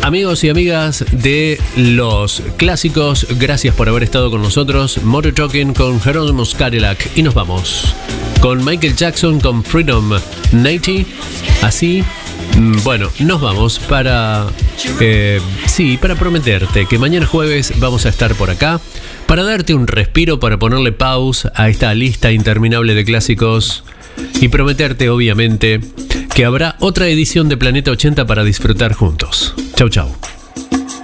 Amigos y amigas de los clásicos, gracias por haber estado con nosotros. Modern Talking con Jerónimo Cadillac. Y nos vamos con Michael Jackson con Freedom 90. Así, bueno, nos vamos para prometerte que mañana jueves vamos a estar por acá, para darte un respiro, para ponerle pause a esta lista interminable de clásicos y prometerte, obviamente, que habrá otra edición de Planeta 80 para disfrutar juntos. Chau, chau.